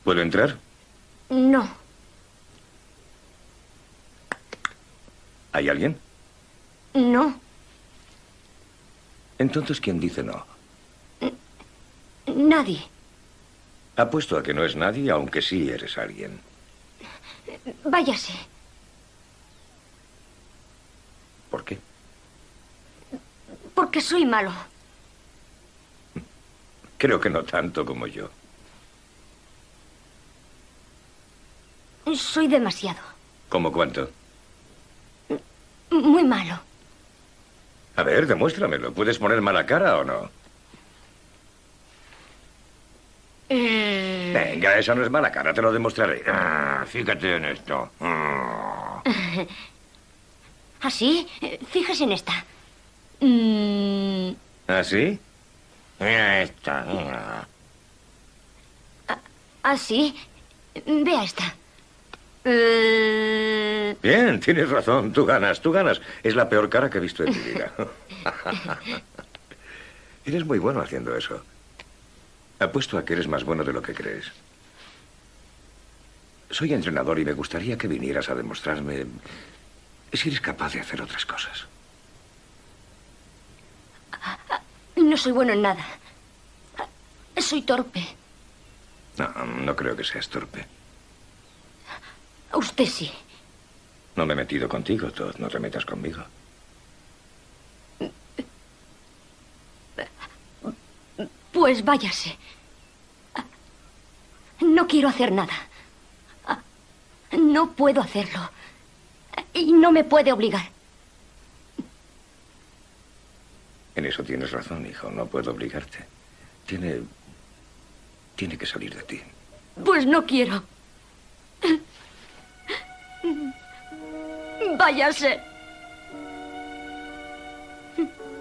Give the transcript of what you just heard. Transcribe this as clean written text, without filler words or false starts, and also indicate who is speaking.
Speaker 1: ¿Puedo entrar?
Speaker 2: No.
Speaker 1: ¿Hay alguien?
Speaker 2: No.
Speaker 1: Entonces, ¿quién dice no?
Speaker 2: Nadie.
Speaker 1: Apuesto a que no es nadie, aunque sí eres alguien.
Speaker 2: Váyase.
Speaker 1: ¿Por qué?
Speaker 2: Porque soy malo.
Speaker 1: Creo que no tanto como yo.
Speaker 2: Soy demasiado.
Speaker 1: ¿Cómo cuánto?
Speaker 2: Muy malo.
Speaker 1: A ver, demuéstramelo. ¿Puedes poner mala cara o no? Venga, esa no es mala cara, te lo demostraré. Fíjate en esto.
Speaker 2: ¿Así? Fíjese en esta.
Speaker 1: ¿Ah, sí? Mira esta, mira.
Speaker 2: ¿Así? Vea esta.
Speaker 1: Bien, tienes razón. Tú ganas, tú ganas. Es la peor cara que he visto en mi vida. Eres muy bueno haciendo eso. Apuesto a que eres más bueno de lo que crees. Soy entrenador y me gustaría que vinieras a demostrarme si eres capaz de hacer otras cosas.
Speaker 2: No soy bueno en nada. Soy torpe.
Speaker 1: No, no creo que seas torpe.
Speaker 2: Usted sí.
Speaker 1: No me he metido contigo, Todd. No te metas conmigo.
Speaker 2: Pues váyase. No quiero hacer nada. No puedo hacerlo. Y no me puede obligar.
Speaker 1: En eso tienes razón, hijo. No puedo obligarte. Tiene que salir de ti.
Speaker 2: Pues no quiero. Váyase.